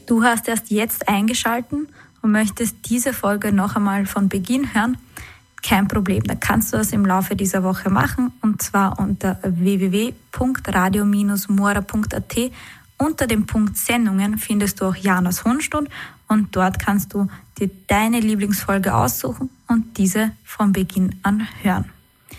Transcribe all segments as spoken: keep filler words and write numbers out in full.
Du hast erst jetzt eingeschalten und möchtest diese Folge noch einmal von Beginn hören? Kein Problem, da kannst du das im Laufe dieser Woche machen, und zwar unter w w w punkt radio Bindestrich mora punkt a t. Unter dem Punkt Sendungen findest du auch Janas Hundstund und dort kannst du dir deine Lieblingsfolge aussuchen und diese von Beginn an hören.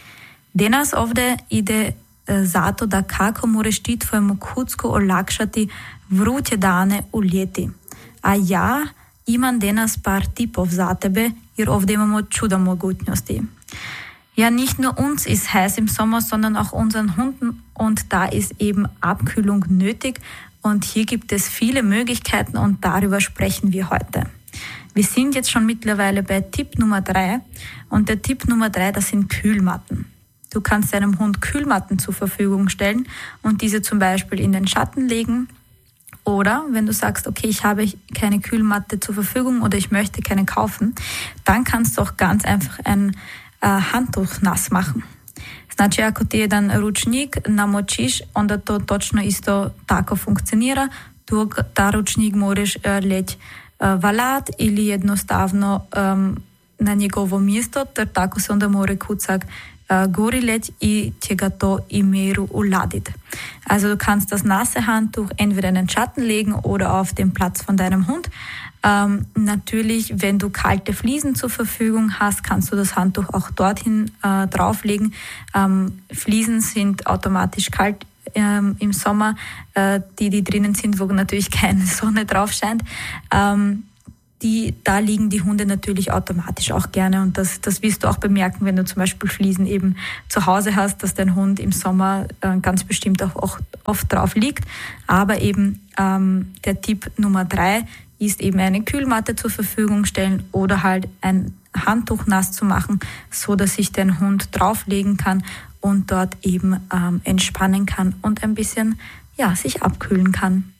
Danas ovde ide zato da kako moraš ti tvojemu kucku olakšati vruće dane u ljeti. A ja imam danas par tipov za tebe, jer ovdje imamo čuda mogućnosti. Ja, nicht nur uns ist heiß im Sommer, sondern auch unseren Hunden, und da ist eben Abkühlung nötig, und hier gibt es viele Möglichkeiten und darüber sprechen wir heute. Wir sind jetzt schon mittlerweile bei Tipp Nummer drei, und der Tipp Nummer drei, das sind Kühlmatten. Du kannst deinem Hund Kühlmatten zur Verfügung stellen und diese zum Beispiel in den Schatten legen. Oder wenn du sagst, okay, ich habe keine Kühlmatte zur Verfügung oder ich möchte keine kaufen, dann kannst du auch ganz einfach ein äh, Handtuch nass machen. Znači, ako ti jedan ručnik namočiš, onda to točno isto tako funkcionira. Tu ta ručnik moraš uh, leći uh, valat ili jednostavno um, na njegovo mjesto, ter tako se onda mora kucak uh, gori leći i će ga to i miru uladit. Also du kannst das nasse Handtuch entweder in den Schatten legen oder auf den Platz von deinem Hund. Ähm, natürlich, wenn du kalte Fliesen zur Verfügung hast, kannst du das Handtuch auch dorthin äh, drauflegen. Ähm, Fliesen sind automatisch kalt ähm, im Sommer, äh, die, die drinnen sind, wo natürlich keine Sonne drauf scheint. Ähm, die, da liegen die Hunde natürlich automatisch auch gerne, und das, das wirst du auch bemerken, wenn du zum Beispiel Fliesen eben zu Hause hast, dass dein Hund im Sommer äh, ganz bestimmt auch, auch oft drauf liegt. Aber eben ähm, der Tipp Nummer drei ist eben eine Kühlmatte zur Verfügung stellen oder halt ein Handtuch nass zu machen, so dass sich dein Hund drauflegen kann und dort eben ähm, entspannen kann und ein bisschen ja, sich abkühlen kann.